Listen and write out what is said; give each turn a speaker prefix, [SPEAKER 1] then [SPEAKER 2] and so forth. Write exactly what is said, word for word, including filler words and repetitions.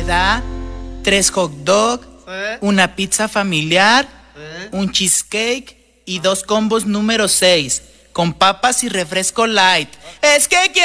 [SPEAKER 1] Me da tres hot dog,
[SPEAKER 2] ¿Eh?
[SPEAKER 1] una pizza familiar,
[SPEAKER 2] ¿Eh?
[SPEAKER 1] un cheesecake y dos combos número seis, con papas y refresco light. Es que quiero